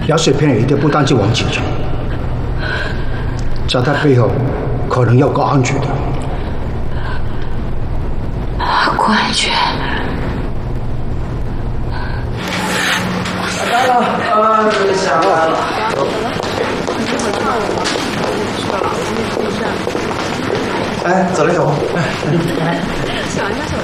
有水骗人的不单止王启成，在他背后可能有个安全的。 郭安全。 来了啊，下班了。哎，走了走。